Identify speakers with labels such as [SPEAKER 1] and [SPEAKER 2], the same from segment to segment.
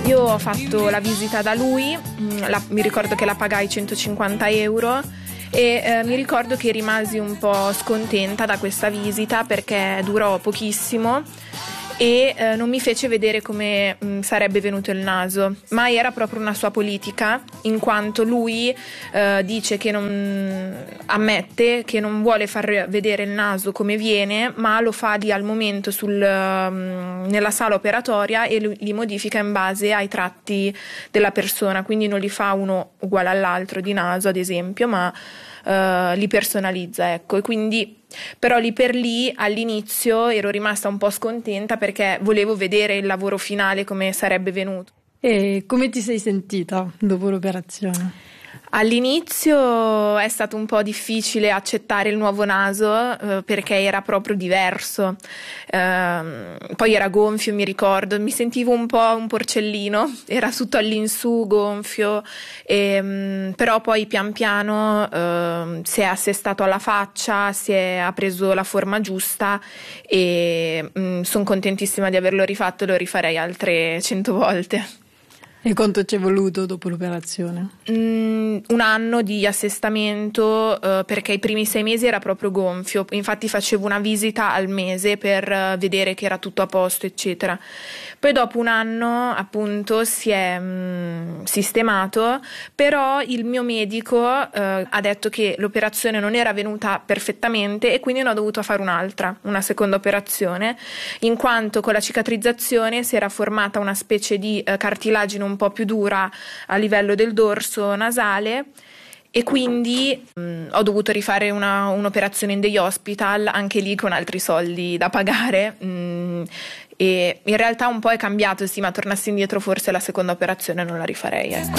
[SPEAKER 1] Io ho fatto la visita da lui, mi ricordo che la pagai 150 euro e mi ricordo che rimasi un po' scontenta da questa visita perché durò pochissimo e non mi fece vedere come sarebbe venuto il naso, ma era proprio una sua politica, in quanto lui dice che ammette che non vuole far vedere il naso come viene, ma lo fa lì al momento nella sala operatoria e li modifica in base ai tratti della persona, quindi non li fa uno uguale all'altro di naso ad esempio, ma li personalizza, ecco. E quindi però lì per lì all'inizio ero rimasta un po' scontenta perché volevo vedere il lavoro finale come sarebbe venuto.
[SPEAKER 2] E come ti sei sentita dopo l'operazione?
[SPEAKER 1] All'inizio è stato un po' difficile accettare il nuovo naso perché era proprio diverso, poi era gonfio, mi ricordo, mi sentivo un po' un porcellino, era tutto all'insù gonfio, però poi pian piano si è assestato alla faccia, ha preso la forma giusta e sono contentissima di averlo rifatto, lo rifarei altre 100 volte.
[SPEAKER 2] E quanto ci è voluto dopo l'operazione?
[SPEAKER 1] Un anno di assestamento perché i primi 6 mesi era proprio gonfio, infatti facevo una visita al mese per vedere che era tutto a posto eccetera. Poi dopo un anno appunto si è sistemato, però il mio medico ha detto che l'operazione non era venuta perfettamente e quindi ne ho dovuto fare una seconda operazione, in quanto con la cicatrizzazione si era formata una specie di cartilagine un po' più dura a livello del dorso nasale e quindi ho dovuto rifare un'operazione in day hospital, anche lì con altri soldi da pagare, e in realtà un po' è cambiato, sì, ma tornassi indietro forse la seconda operazione non la rifarei, ecco.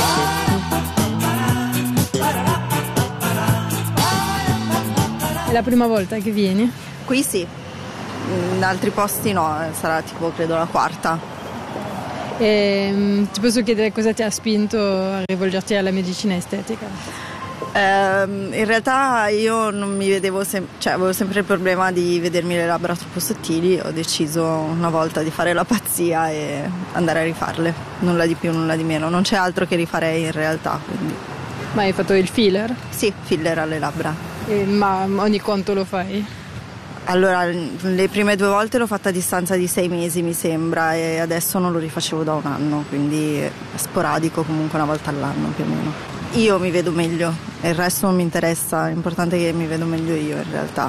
[SPEAKER 2] È la prima volta che vieni?
[SPEAKER 3] Qui sì, in altri posti no, sarà tipo credo la quarta.
[SPEAKER 2] Ti posso chiedere cosa ti ha spinto a rivolgerti alla medicina estetica?
[SPEAKER 3] In realtà io non mi vedevo avevo sempre il problema di vedermi le labbra troppo sottili. Ho deciso una volta di fare la pazzia e andare a rifarle, nulla di più, nulla di meno, non c'è altro che rifarei in realtà, quindi.
[SPEAKER 2] Ma hai fatto il filler?
[SPEAKER 3] Sì, filler alle labbra.
[SPEAKER 2] Ma ogni quanto lo fai?
[SPEAKER 3] Allora, le prime 2 volte l'ho fatta a distanza di 6 mesi mi sembra e adesso non lo rifacevo da un anno, quindi è sporadico, comunque una volta all'anno più o meno. Io mi vedo meglio, il resto non mi interessa, l'importante è che mi vedo meglio io in realtà.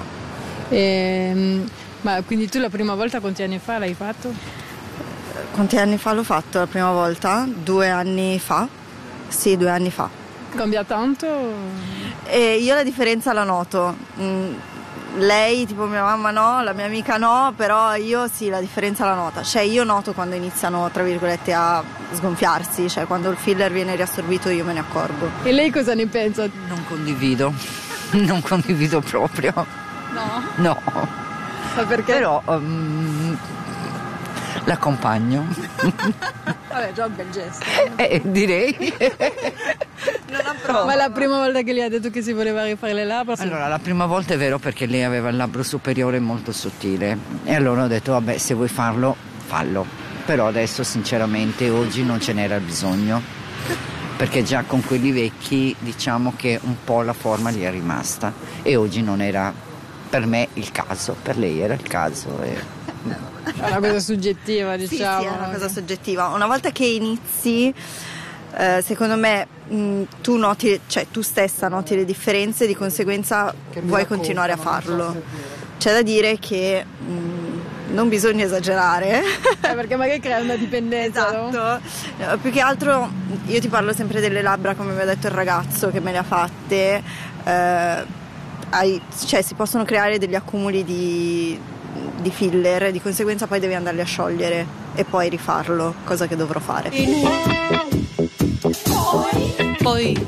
[SPEAKER 2] Ma quindi tu la prima volta quanti anni fa l'hai fatto?
[SPEAKER 3] Quanti anni fa l'ho fatto la prima volta? 2 anni fa? Sì, 2 anni fa.
[SPEAKER 2] Cambia tanto?
[SPEAKER 3] E io la differenza la noto. Lei, tipo mia mamma no, la mia amica no, però io sì, la differenza la nota. Cioè io noto quando iniziano, tra virgolette, a sgonfiarsi, cioè quando il filler viene riassorbito io me ne accorgo.
[SPEAKER 2] E lei cosa ne pensa?
[SPEAKER 4] Non condivido proprio.
[SPEAKER 2] No?
[SPEAKER 4] No.
[SPEAKER 2] Ma perché?
[SPEAKER 4] Però l'accompagno.
[SPEAKER 2] Vabbè, già un bel gesto.
[SPEAKER 4] Direi.
[SPEAKER 3] Non approvo.
[SPEAKER 2] Ma è la prima volta che le ha detto che si voleva rifare le labbra?
[SPEAKER 4] Allora, la prima volta è vero perché lei aveva il labbro superiore molto sottile e allora ho detto vabbè, se vuoi farlo, fallo. Però adesso sinceramente oggi non ce n'era bisogno perché già con quelli vecchi diciamo che un po' la forma gli è rimasta e oggi non era per me il caso, per lei era il caso.
[SPEAKER 2] È una cosa soggettiva, diciamo.
[SPEAKER 3] Sì, è una cosa soggettiva. Una volta che inizi, secondo me tu noti, cioè tu stessa noti le differenze e di conseguenza vuoi continuare a farlo. C'è da dire che non bisogna esagerare.
[SPEAKER 2] Perché magari crea una dipendenza.
[SPEAKER 3] Esatto. No, più che altro io ti parlo sempre delle labbra, come mi ha detto il ragazzo che me le ha fatte. Cioè si possono creare degli accumuli di filler, di conseguenza poi devi andarli a sciogliere e poi rifarlo, cosa che dovrò fare.
[SPEAKER 5] Poi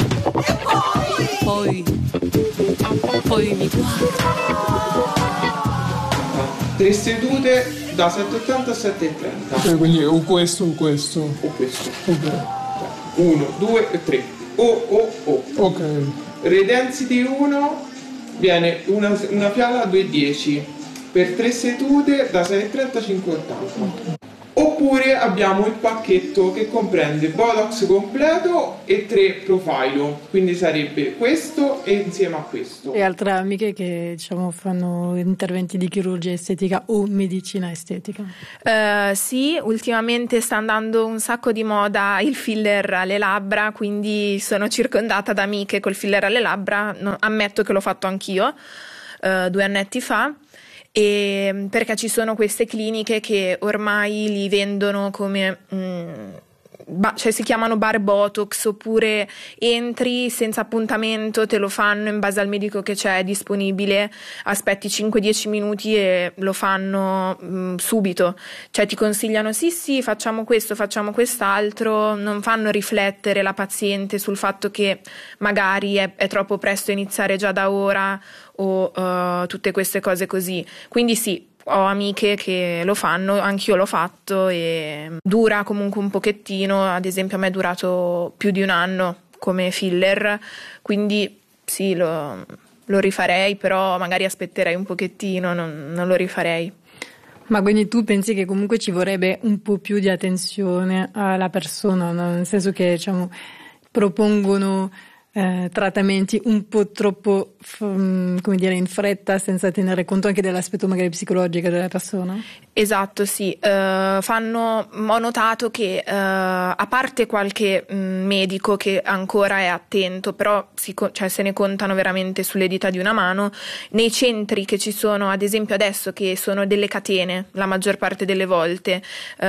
[SPEAKER 5] mi guarda.
[SPEAKER 6] 3 sedute da 7,80 a 7,30.
[SPEAKER 7] Quindi o questo o questo.
[SPEAKER 6] O questo.
[SPEAKER 7] Ok.
[SPEAKER 6] 1, 2 e 3. O.
[SPEAKER 7] Ok.
[SPEAKER 6] Redensity 1 viene una fiala a 2,10 per 3 sedute da 6,30 a 5,80. O Oppure abbiamo il pacchetto che comprende Botox completo e 3 profilo, quindi sarebbe questo e insieme a questo.
[SPEAKER 2] E altre amiche che diciamo fanno interventi di chirurgia estetica o medicina estetica?
[SPEAKER 1] Sì, ultimamente sta andando un sacco di moda il filler alle labbra, quindi sono circondata da amiche col filler alle labbra. Ammetto che l'ho fatto anch'io 2 annetti fa. E perché ci sono queste cliniche che ormai li vendono come cioè si chiamano bar Botox, oppure entri senza appuntamento, te lo fanno in base al medico che c'è disponibile, aspetti 5-10 minuti e lo fanno subito, cioè ti consigliano sì facciamo questo, facciamo quest'altro, non fanno riflettere la paziente sul fatto che magari è troppo presto iniziare già da ora o tutte queste cose così. Quindi sì, ho amiche che lo fanno, anch'io l'ho fatto e dura comunque un pochettino. Ad esempio a me è durato più di 1 anno come filler, quindi sì, lo rifarei, però magari aspetterei un pochettino, non lo rifarei.
[SPEAKER 2] Ma quindi tu pensi che comunque ci vorrebbe un po' più di attenzione alla persona, no? Nel senso che diciamo propongono trattamenti un po' troppo come dire in fretta, senza tenere conto anche dell'aspetto magari psicologico della persona?
[SPEAKER 1] Esatto, sì. Ho notato che a parte qualche medico che ancora è attento, però cioè, se ne contano veramente sulle dita di una mano, nei centri che ci sono ad esempio adesso, che sono delle catene la maggior parte delle volte,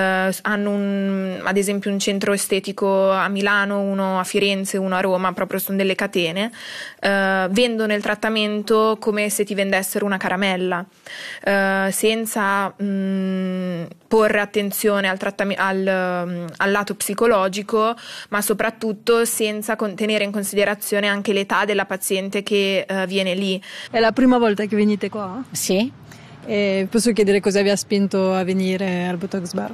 [SPEAKER 1] hanno ad esempio un centro estetico a Milano, uno a Firenze, uno a Roma, proprio sono delle catene, vendono il trattamento come se ti vendessero una caramella, senza porre attenzione al lato psicologico, ma soprattutto senza tenere in considerazione anche l'età della paziente che viene lì.
[SPEAKER 2] È la prima volta che venite qua?
[SPEAKER 8] Sì.
[SPEAKER 2] E posso chiedere cosa vi ha spinto a venire al Botox Bar?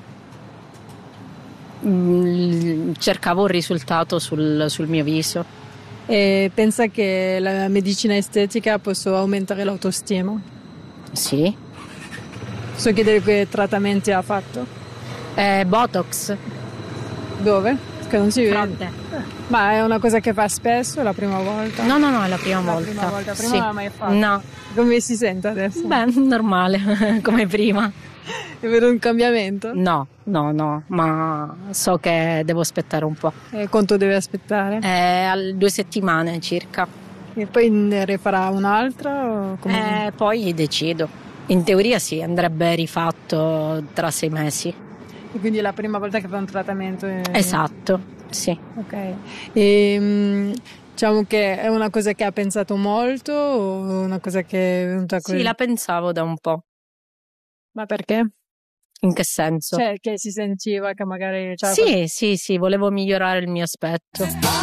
[SPEAKER 8] Cercavo un risultato sul mio viso.
[SPEAKER 2] E pensa che la medicina estetica possa aumentare l'autostima?
[SPEAKER 8] Sì.
[SPEAKER 2] Posso chiedere che trattamenti ha fatto?
[SPEAKER 8] Botox.
[SPEAKER 2] Dove? Che non si vede.
[SPEAKER 8] Fronte.
[SPEAKER 2] Ma è una cosa che fa spesso? È la prima volta?
[SPEAKER 8] No, è la prima volta.
[SPEAKER 2] Prima volta. Prima
[SPEAKER 8] sì.
[SPEAKER 2] non l'ha mai fatto?
[SPEAKER 8] No.
[SPEAKER 2] Come si sente adesso?
[SPEAKER 8] Beh, normale, come prima.
[SPEAKER 2] E vedo un cambiamento?
[SPEAKER 8] No, ma so che devo aspettare un po'.
[SPEAKER 2] E quanto deve aspettare?
[SPEAKER 8] 2 settimane circa.
[SPEAKER 2] E poi ne rifarà un'altra? O come...
[SPEAKER 8] Poi decido. In teoria sì, andrebbe rifatto tra 6 mesi.
[SPEAKER 2] E quindi è la prima volta che fa un trattamento?
[SPEAKER 8] Esatto, sì.
[SPEAKER 2] Ok. E, diciamo che è una cosa che ha pensato molto o una cosa che è venuta così?
[SPEAKER 8] Sì, la pensavo da un po'.
[SPEAKER 2] Ma perché?
[SPEAKER 8] In che senso?
[SPEAKER 2] Cioè, che si sentiva che magari...
[SPEAKER 8] Sì, volevo migliorare il mio aspetto.